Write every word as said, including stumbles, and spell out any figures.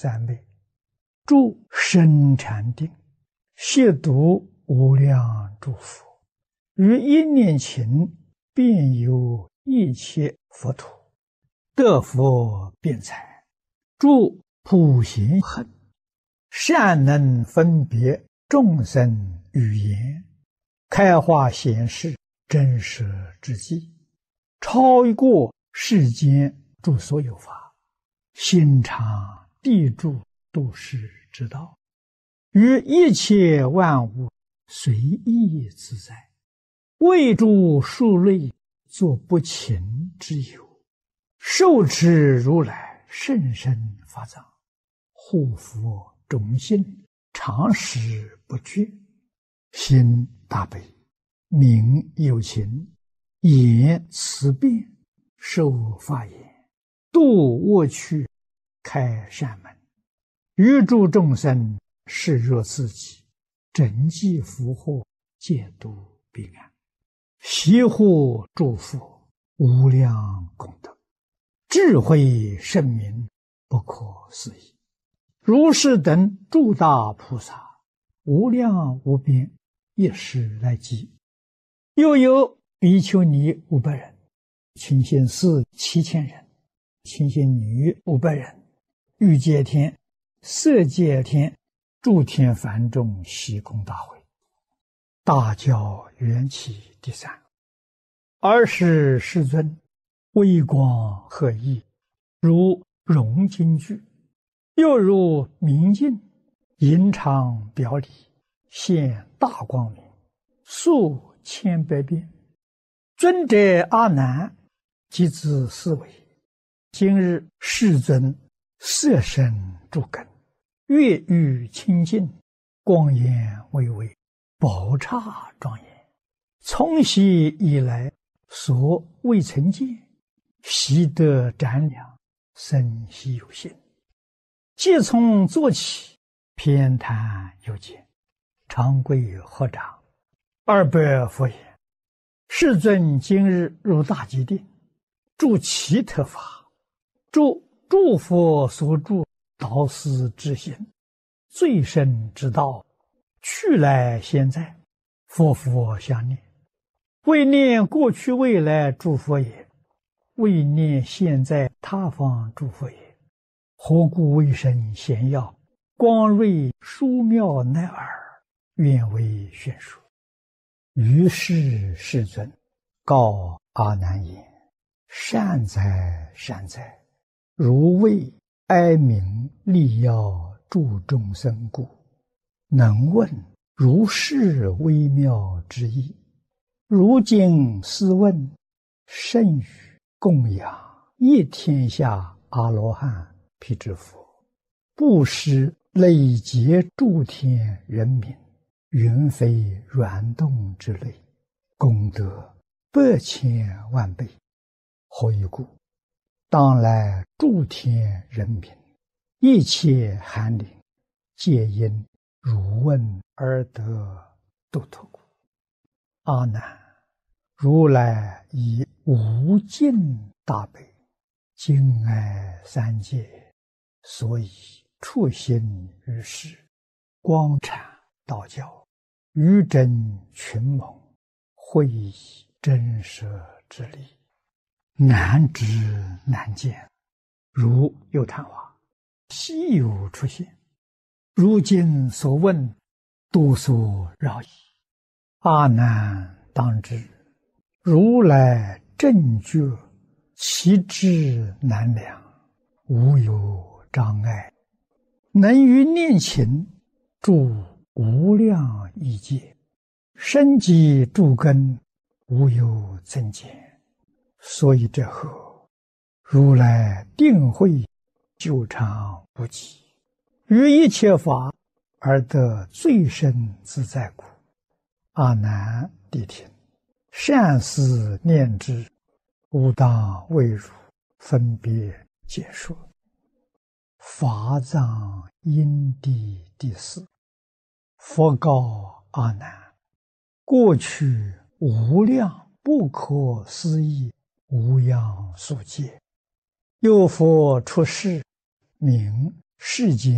三昧，住生禅定，悉读无量诸佛，于一念勤，遍游一切佛土，得佛辩才，住普贤行，善能分别众生语言，开化显示真实之际，超过世间诸所有法，心常地住度世之道，于一切万物随意自在，为诸数类作不勤之有，受持如来甚深法藏，护佛种心，常时不绝，心大悲，名有情，言慈辩，受法言，度恶趣，开善门，于诸众生视若自己，整济福祸，戒度彼岸，悉护诸佛无量功德，智慧圣明，不可思议。如是等诸大菩萨，无量无边，一时来集。又有比丘尼五百人，清心寺七千人，清心女五百人，欲界天、色界天、诸天梵众悉空大会。大教缘起第三，尔时世尊微光赫熠，如融金具，又如明镜，隐常表里，现大光明，数千百变。尊者阿难即自思维，今日世尊色身诸根，月欲清净，光颜巍巍，宝刹庄严，从昔以来所未曾见，习得瞻量，生希有心。即从坐起，偏袒有见，长跪合掌，二百佛言：世尊今日入大吉定，住其特法，住诸佛所住导师之心，最深之道，去来现在，佛佛相念，为念过去未来诸佛也，为念现在他方诸佛也。何故为身显耀，光瑞殊妙乃尔，愿为宣说。于是世尊告阿难言：善哉善哉，如为哀鸣利要助众生故，能问如是微妙之意。如今斯问，甚于供养一天下阿罗汉辟支佛，布施累劫诸天人民，云非软动之类，功德百千万倍。何以故？当来诸天人民，一切寒灵，皆因汝问而得度脱故。阿难，如来以无尽大悲，敬爱三界，所以处心于世，光阐道教，于真群盟，会以真实之理，难知难见，如有昙花，稀有出现。如今所问，多所扰矣。阿难当知，如来正觉，其智难量，无有障碍，能于念勤，住无量异界，深积诸根，无有增减。所以者何？如来定慧久长不极，于一切法而得最深自在故。阿难谛听，善思念之，吾当为汝分别解说。法藏因地第四，佛告阿难：过去无量不可思议无量数劫，有佛出世，名世间